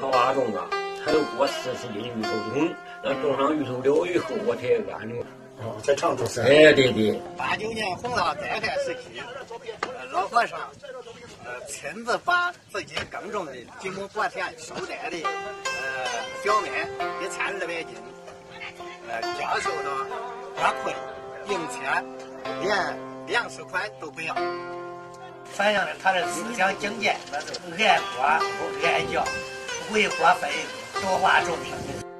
靠阿种啊，还有过40斤芋头种，那种上芋头了以后，我才安了。 在常州是。 哎，对对。 89年洪涝灾害时期，老和尚亲自把自己耕种的几亩薄田收摘的小麦1200斤，交收到花库里，并且连粮食款都不要，反映了他的思想境界，那是爱国爱教，为国分多花种田。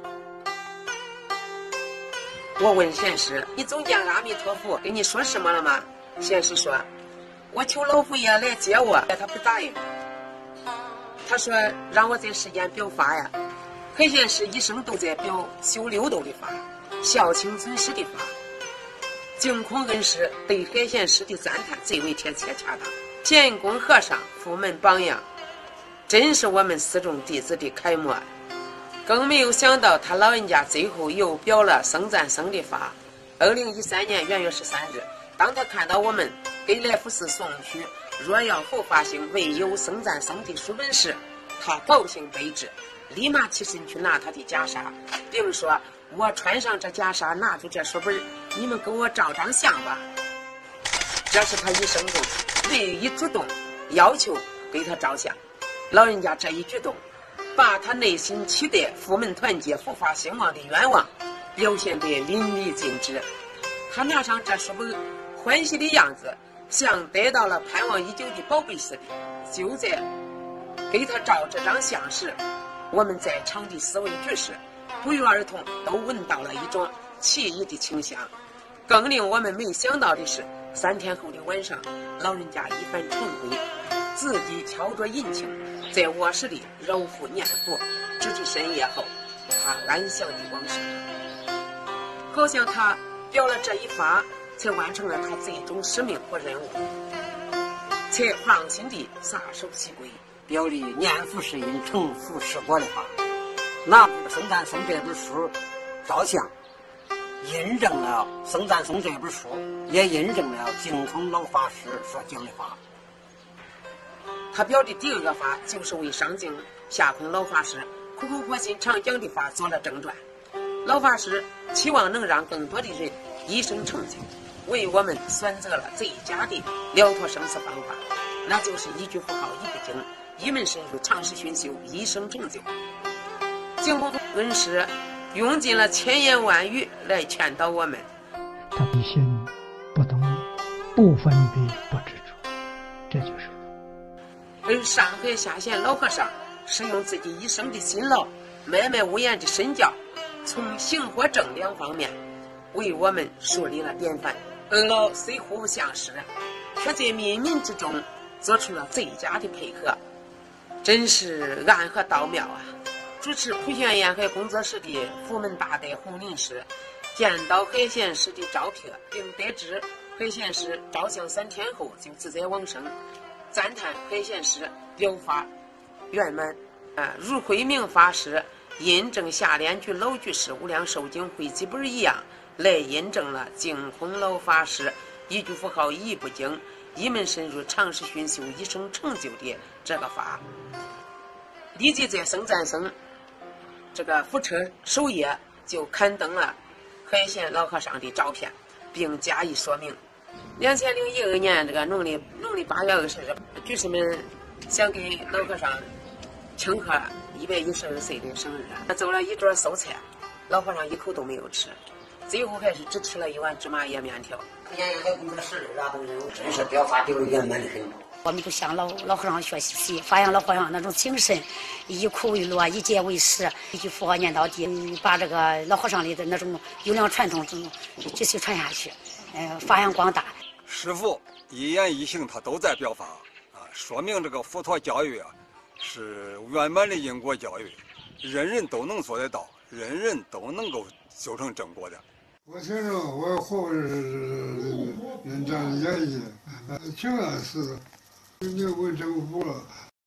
我问贤师：“你总见阿弥陀佛跟你说什么了吗？”贤师说：“我求老佛爷来接我，他不答应。他说让我在世间表法呀。海贤师一生都在表修六道的法，孝亲尊师的法。净空恩师对海贤师的赞叹最为贴切恰当。乾坤和尚佛门榜样，真是我们四众弟子的楷模。更没有想到他老人家最后又表了僧赞僧的法。2013年元月13日，当他看到我们给来福寺送去若要佛法兴唯有僧赞僧的书本时，他高兴悲之，立马起身去拿他的袈裟，并说：“我穿上这袈裟，拿出这书本，你们给我照张相吧。”这是他一生中唯一主动要求给他照相。老人家这一举动，把他内心期待佛门团结、佛法兴旺的愿望表现得淋漓尽致。他拿上这书本，欢喜的样子像得到了盼望已久的宝贝似的。就在给他照这张相时，我们在场的4位居士不约而同都闻到了一种奇异的清香。更令我们没想到的是，3天后的晚上，老人家一番晨归，自己敲着银磬，在卧室里揉腹念佛，直至深夜后，他安详地往生。好像他表了这一法，才完成了他最终使命和任务，才放心地撒手西归， 表里念佛是因，成佛是果的法。拿僧赞僧这本书照相，印证了僧赞僧这本书，也印证了净空老法师所讲的法。 他表的第2个法，就是为上净下空老法师苦口婆心常讲的法做了正传。老法师期望能让更多的人一生成就，为我们选择了最佳的了脱生死方法，那就是一句佛号一部经，一门深入，长时熏修，一生成就。净空恩师用尽了千言万语来劝导我们。 他不信不动不分别不执着，这就是而上海下县老和尚使用自己一生的辛劳，脉脉无言的身教，从行和正2方面为我们树立了典范。二老虽互不相识，却在冥冥之中做出了最佳的配合，真是暗合道妙啊！主持普贤沿海工作室的佛门大德洪林师见到海贤师的照片，并得知海贤师照相3天后就自在往生，赞叹海贤师表法圆满，如慧明法师印证下联居老居士无量寿经汇集本一样，来印证了净空老法师一句佛号一部经，一门深入，长时熏修，一生成就的这个法。立即在僧赞僧这个佛车首页就刊登了海贤老和尚的照片，并加以说明。2012年这个农历8月20日，居士们想给老和尚庆贺112岁的生日，走了一桌素菜，老和尚一口都没有吃，最后还是只吃了一碗芝麻叶面条。 沿海工作室啥都有，真是表法表圆满的很。 我们就向老和尚学习，发扬老和尚那种精神，以苦为乐，以戒为师，一句佛号念到底，把这个老和尚里的那种优良传统继续传下去，发扬光大。 师父一言一行他都在表法啊，说明这个佛陀教育啊是圆满的因果教育，人人都能做得到，人人都能够修成正果的。 我听着我活着是人家愿意的，挺安实的。你问政府了，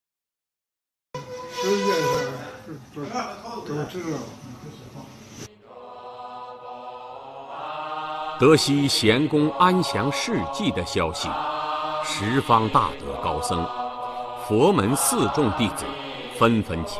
世界上都知道。 得悉贤公安详事迹的消息，十方大德高僧、佛门4众弟子纷纷前